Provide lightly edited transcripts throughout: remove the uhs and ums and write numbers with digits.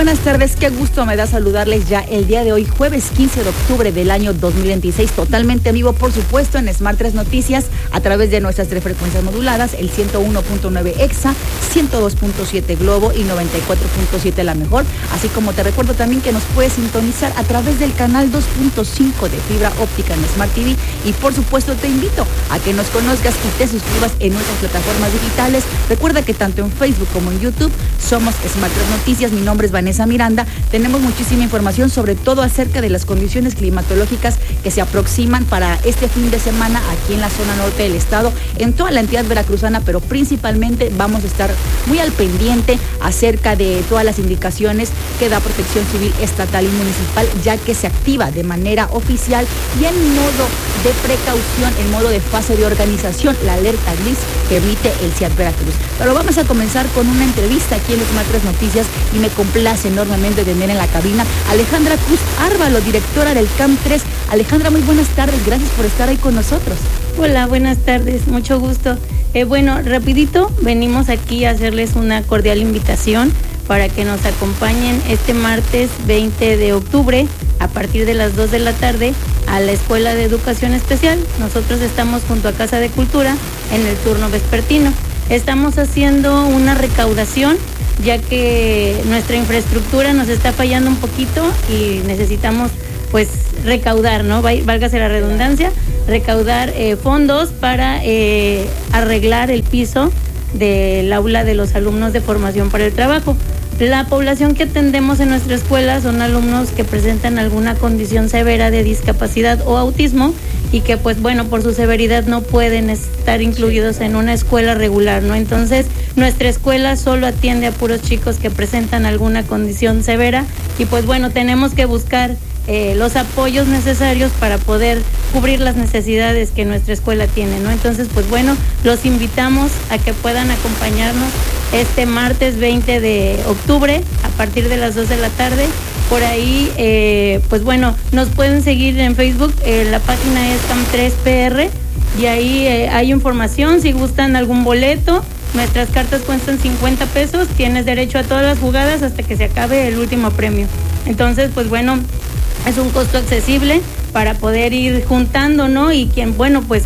buenas tardes, qué gusto me da saludarles ya el día de hoy, jueves 15 de octubre del año 2026, totalmente en vivo, por supuesto, en Smart 3 Noticias, a través de nuestras tres frecuencias moduladas, el 101.9 EXA, 102.7 Globo y 94.7 La Mejor, así como te recuerdo también que nos puedes sintonizar a través del canal 2.5 de fibra óptica en Smart TV, y por supuesto te invito a que nos conozcas y te suscribas en nuestras plataformas digitales. Recuerda que tanto en Facebook como en YouTube somos Smart 3 Noticias. Mi nombre es Vanessa Miranda. Tenemos muchísima información, sobre todo acerca de las condiciones climatológicas que se aproximan para este fin de semana aquí en la zona norte del estado, en toda la entidad veracruzana, pero principalmente vamos a estar muy al pendiente acerca de todas las indicaciones que da Protección Civil estatal y municipal, ya que se activa de manera oficial y en modo de precaución, en modo de fase de organización, la alerta gris que emite el CIAT Veracruz. Pero vamos a comenzar con una entrevista aquí en Smart 3 Noticias y me complace enormemente tener en la cabina Alejandra Cruz Árvalo, directora del CAM 3. Alejandra, muy buenas tardes, gracias por estar ahí con nosotros. Hola, buenas tardes, mucho gusto. Bueno, rapidito, venimos aquí a hacerles una cordial invitación para que nos acompañen este martes 20 de octubre a partir de las 2 de la tarde a la Escuela de Educación Especial. Nosotros estamos junto a Casa de Cultura en el turno vespertino. Estamos haciendo una recaudación, ya que nuestra infraestructura nos está fallando un poquito y necesitamos pues recaudar, ¿no? Válgase la redundancia, recaudar fondos para arreglar el piso del aula de los alumnos de formación para el trabajo. La población que atendemos en nuestra escuela son alumnos que presentan alguna condición severa de discapacidad o autismo y que pues bueno, por su severidad no pueden estar incluidos en una escuela regular, ¿no? Entonces, nuestra escuela solo atiende a puros chicos que presentan alguna condición severa y pues bueno, tenemos que buscar los apoyos necesarios para poder cubrir las necesidades que nuestra escuela tiene, ¿no? Entonces, pues bueno, los invitamos a que puedan acompañarnos este martes 20 de octubre a partir de las 2 de la tarde. Por ahí, pues bueno, nos pueden seguir en Facebook, la página es CAM3PR y ahí hay información, si gustan algún boleto. Nuestras cartas cuestan 50 pesos, tienes derecho a todas las jugadas hasta que se acabe el último premio. Entonces, pues bueno, es un costo accesible para poder ir juntando, ¿no? Y quien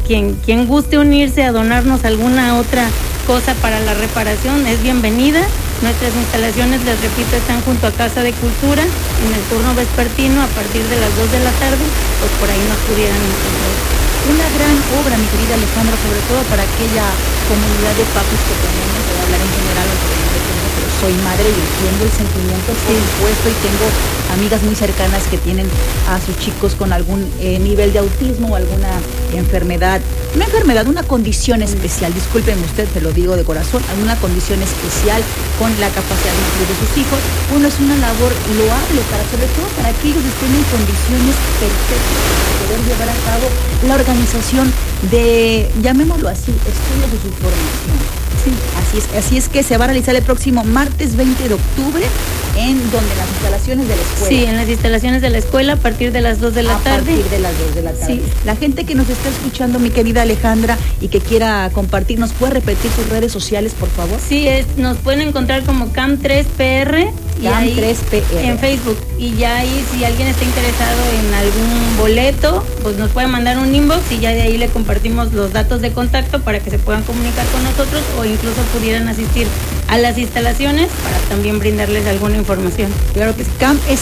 guste unirse a donarnos alguna otra cosa para la reparación es bienvenida. Nuestras instalaciones, les repito, están junto a Casa de Cultura en el turno vespertino a partir de las 2 de la tarde, pues por ahí nos pudieran encontrar. Una gran obra, mi querida Alejandra, sobre todo para aquella comunidad de papis que tenemos, voy a hablar en general, pero soy madre y entiendo el sentimiento, por supuesto, y tengo amigas muy cercanas que tienen a sus chicos con algún nivel de autismo o alguna enfermedad, una condición especial, discúlpeme usted, se lo digo de corazón, alguna condición especial con la capacidad de sus hijos. Uno es una labor loable sobre todo para que ellos estén en condiciones perfectas para poder llevar a cabo la organización de, llamémoslo así, estudios de su formación. Sí, así es que se va a realizar el próximo martes 20 de octubre en donde las instalaciones de la escuela. Sí, en las instalaciones de la escuela a partir de las 2 de la tarde. A partir de las 2 de la tarde. Sí. La gente que nos está escuchando, mi querida Alejandra, y que quiera compartir, ¿nos puede repetir sus redes sociales, por favor? Sí, nos pueden encontrar como CAM3PR CAM3PR en Facebook. Y ya ahí, si alguien está interesado en algún boleto, pues nos puede mandar un inbox y ya de ahí le compartimos los datos de contacto para que se puedan comunicar con nosotros o incluso pudieran asistir a las instalaciones para también brindarles alguna información. Claro que sí. CAM es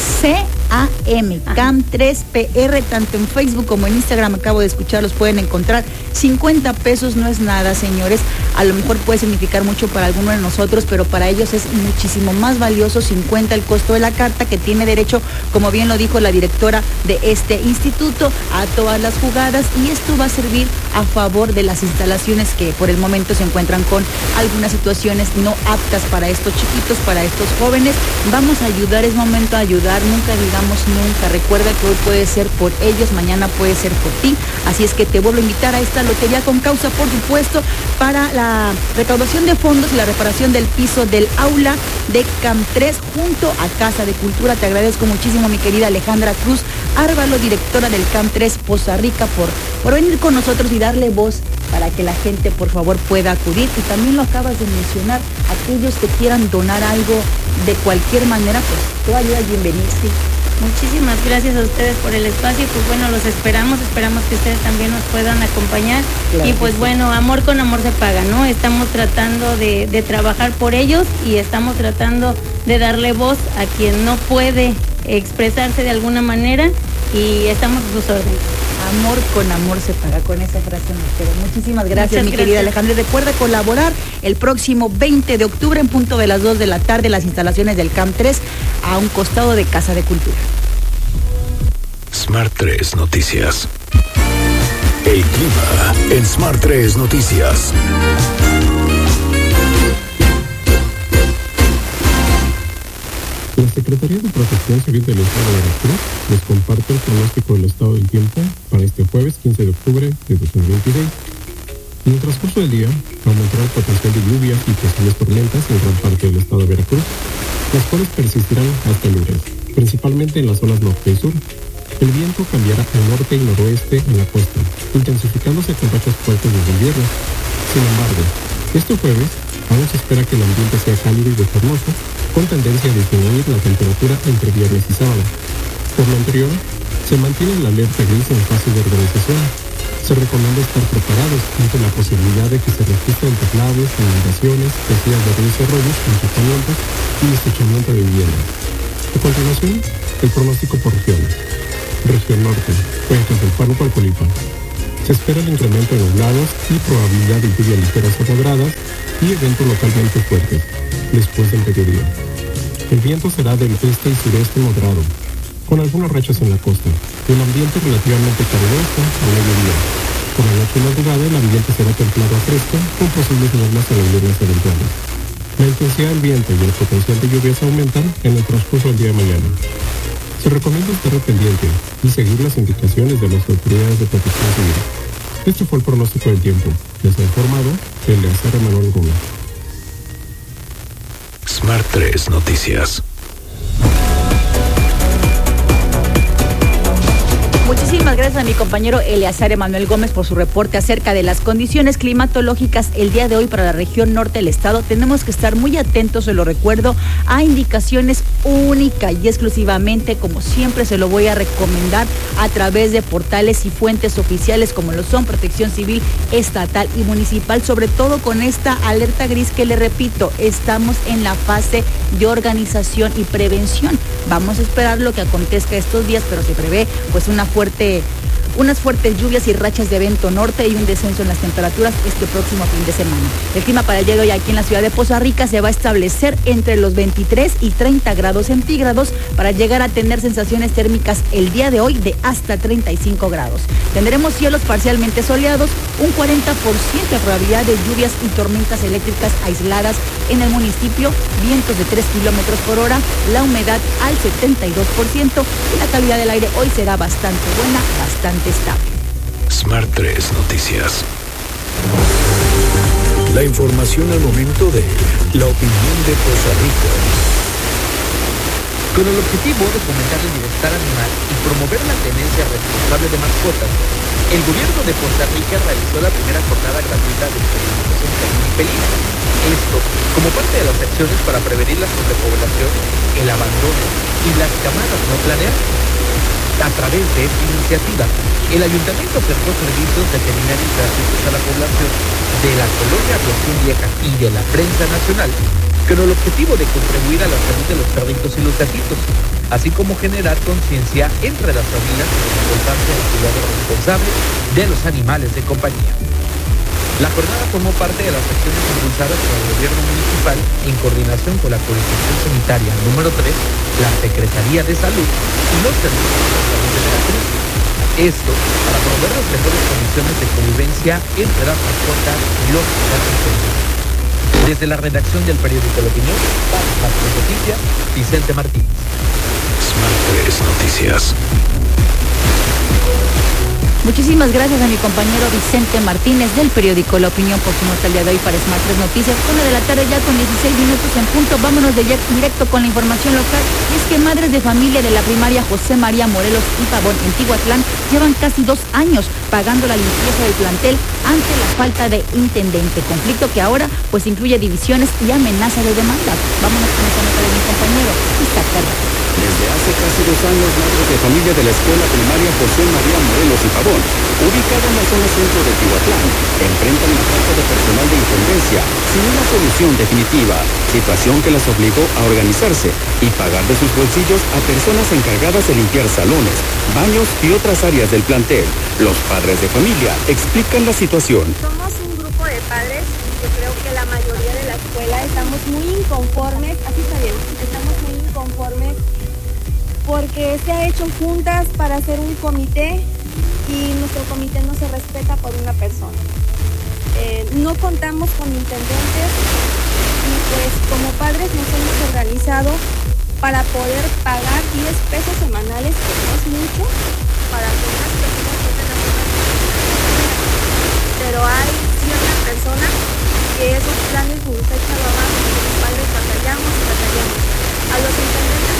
CAM, CAM3PR, tanto en Facebook como en Instagram, acabo de escuchar, los pueden encontrar. 50 pesos no es nada, señores, a lo mejor puede significar mucho para alguno de nosotros, pero para ellos es muchísimo más valioso. 50 el costo de la carta, que tiene derecho, como bien lo dijo la directora de este instituto, a todas las jugadas, y esto va a servir a favor de las instalaciones que por el momento se encuentran con algunas situaciones no aptas para estos chiquitos, para estos jóvenes. Vamos a ayudar, es momento de ayudar, nunca digamos nunca. Recuerda que hoy puede ser por ellos, mañana puede ser por ti, así es que te vuelvo a invitar a esta lotería con causa, por supuesto, para la recaudación de fondos y la reparación del piso del aula de CAM 3 junto a Casa de Cultura. Te agradezco muchísimo, mi querida Alejandra Cruz Árvalo, directora del CAM 3 Poza Rica, por venir con nosotros y darle voz para que la gente, por favor, pueda acudir. Y también lo acabas de mencionar, aquellos que quieran donar algo de cualquier manera, pues Toda ayuda es bienvenida. Sí. Muchísimas gracias a ustedes por el espacio. Pues bueno, los esperamos que ustedes también nos puedan acompañar. Claro, y pues sí. Bueno, amor con amor se paga, ¿no? Estamos tratando de trabajar por ellos y estamos tratando de darle voz a quien no puede expresarse de alguna manera y estamos a sus órdenes. Amor con amor se paga, con esa frase me quedo. Muchísimas gracias, mi querida Alejandra. Recuerda colaborar el próximo 20 de octubre en punto de las 2 de la tarde en las instalaciones del CAMP 3 a un costado de Casa de Cultura. Smart 3 Noticias. El clima en Smart 3 Noticias. La Secretaría de Protección Civil del Estado de Veracruz les comparte el pronóstico del estado del tiempo para este jueves 15 de octubre de 2026. En el transcurso del día, aumentará el potencial de lluvias y posibles tormentas en gran parte del estado de Veracruz, las cuales persistirán hasta el lunes, principalmente en las zonas norte y sur. El viento cambiará al norte y noroeste en la costa, intensificándose con rachas fuertes desde el viernes. Sin embargo, este jueves aún se espera que el ambiente sea cálido y bochornoso, con tendencia a disminuir la temperatura entre viernes y sábado. Por lo anterior, se mantiene la alerta gris en fase de organización. Se recomienda estar preparados ante la posibilidad de que se registren temblores, inundaciones, crecidas de ríos y arroyos, encharcamientos y estrechamiento de viviendas. A continuación, el pronóstico por regiones. Región Norte, cuencas del Pánuco al Colima. Se espera el incremento de nublados y probabilidad de lluvia ligeras o moderadas y eventos localmente fuertes, después del mediodía. El viento será del este y sureste moderado, con algunas rachas en la costa, y el ambiente relativamente caluroso al mediodía. Por la noche y madrugada el ambiente será templado a fresco, con posibles normas en las viernes eventuales. La intensidad del viento y el potencial de lluvias aumentan en el transcurso del día de mañana. Se recomienda estar al pendiente y seguir las indicaciones de las autoridades de protección civil. Este fue el pronóstico del tiempo. Les ha informado Eleazar Emanuel Gómez. Smart 3 Noticias. Muchísimas gracias a mi compañero Eleazar Emanuel Gómez por su reporte acerca de las condiciones climatológicas el día de hoy para la región norte del estado. Tenemos que estar muy atentos, se lo recuerdo, a indicaciones única y exclusivamente, como siempre se lo voy a recomendar, a través de portales y fuentes oficiales como lo son Protección Civil Estatal y Municipal, sobre todo con esta alerta gris que le repito, estamos en la fase de organización y prevención. Vamos a esperar lo que acontezca estos días, pero se prevé pues unas fuertes lluvias y rachas de viento norte y un descenso en las temperaturas este próximo fin de semana. El clima para el día de hoy aquí en la ciudad de Poza Rica se va a establecer entre los 23 y 30 grados centígrados para llegar a tener sensaciones térmicas el día de hoy de hasta 35 grados. Tendremos cielos parcialmente soleados, un 40% de probabilidad de lluvias y tormentas eléctricas aisladas en el municipio, vientos de 3 kilómetros por hora, la humedad al 72% y la calidad del aire hoy será bastante buena, bastante estable. Smart 3 Noticias. La información al momento de la opinión de Poza Rica. Con el objetivo de fomentar el bienestar animal y promover la tenencia responsable de mascotas, el gobierno de Poza Rica realizó la primera jornada gratuita de experimentación canina y felina. Esto, como parte de las acciones para prevenir la sobrepoblación, el abandono y las camadas no planeadas. A través de esta iniciativa, el ayuntamiento ofertó servicios veterinarios gratuitos a la población de la colonia Aviación Vieja y de la prensa nacional, con el objetivo de contribuir a la salud de los perritos y los gatitos, así como generar conciencia entre las familias sobre la importancia del cuidado responsable de los animales de compañía. La jornada formó parte de las acciones impulsadas por el gobierno municipal en coordinación con la Jurisdicción Sanitaria número 3, la Secretaría de Salud y los servicios de salud de Veracruz. Esto para promover las mejores condiciones de convivencia entre las mascotas y los gatitos. Desde la redacción del periódico La Opinión, para Smart 3 Noticias, Vicente Martínez. Smart 3 Noticias. Muchísimas gracias a mi compañero Vicente Martínez del periódico La Opinión por su nota el día de hoy para Smart 3 Noticias. 1 de la tarde ya con 16 minutos en punto. Vámonos directo con la información local. Y es que madres de familia de la primaria José María Morelos y Pavón en Tihuatlán llevan casi 2 años pagando la limpieza del plantel ante la falta de intendente. Conflicto que ahora pues incluye divisiones y amenaza de demandas. Vámonos con esta nota de mi compañero Isaac Carrera. 22 años, madres de familia de la escuela primaria José María Morelos y Pavón, ubicada en la zona centro de Tihuatlán, enfrentan la falta de personal de intendencia sin una solución definitiva, situación que las obligó a organizarse y pagar de sus bolsillos a personas encargadas de limpiar salones, baños y otras áreas del plantel. Los padres de familia explican la situación. Somos un grupo de padres, yo creo que la mayoría de la escuela estamos muy inconformes, así está bien, estamos muy inconformes porque se ha hecho juntas para hacer un comité y nuestro comité no se respeta por una persona. No contamos con intendentes y pues como padres nos hemos organizado para poder pagar 10 pesos semanales, que no es mucho, para que unas personas puedan hacer las cosas. Pero hay cierta persona que esos planes nos ha echado abajo y los padres batallamos. A los intendentes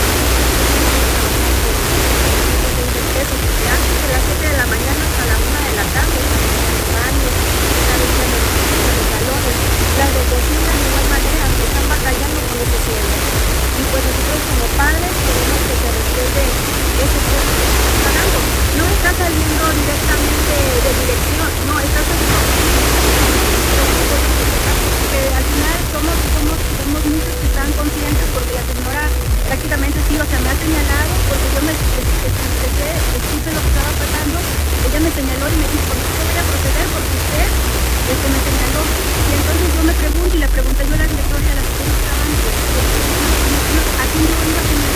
pesos, porque antes de las 7 de la mañana hasta la 1 de la tarde, baños, los salones, las de cocina de igual manera, que están batallando con ese sueldo. Y pues nosotros como padres queremos que se respete ese sueldo que estamos pagando. No está saliendo directamente de dirección, no, está saliendo que al final somos muchos que están conscientes porque la señora prácticamente sí, o sea, me ha señalado porque yo me escuché lo que estaba pasando, ella me señaló y me dijo, no voy a proceder porque usted me señaló, y entonces yo me pregunto y le pregunté yo a la directora y a la que estaban, ¿a quién yo iba a señalar?